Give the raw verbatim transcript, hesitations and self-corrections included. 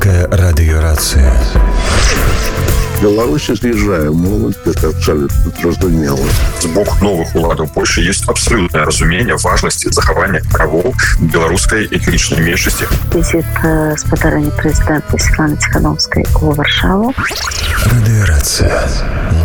Польская радиорация. Беларусь з'язджае моладзь, гэта абсалютна зразумела. З боку новых уладаў Польшчы ёсць абсалютнае разуменне важнасці захавання правоў беларускай этнічнай меншасці. Візит спадарэння прэзідэнта Святланы Ціханаўскай у Варшаву. Радиорация